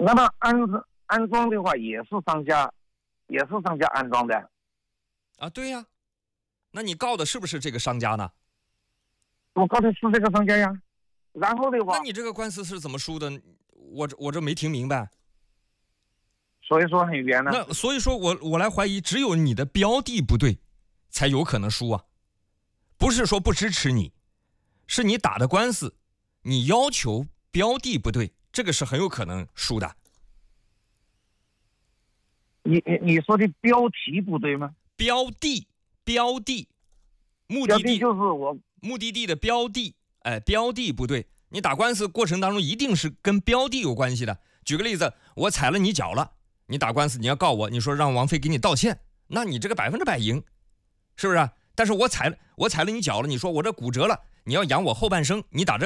那么安装的话也是商家安装的啊？对呀，那你告的是不是这个商家呢？ 我告的是这个商家呀。然后的话， 那你这个官司是怎么输的？我这没听明白。 所以说很冤呢。 那所以说我来怀疑，只有你的标的不对，才有可能输啊。不是说不支持你，是你打的官司，你要求标的不对，这个是很有可能输的。 你说的标题不对吗？ 标的，目的地就是我目的地的标的，标的不对，你打官司过程当中一定是跟标的有关系的。举个例子，我踩了你脚了，你打官司你要告我，你说让王菲给你道歉，那你这个100%赢，是不是？但是我踩了你脚了，你说我这骨折了，你要养我后半生，你打这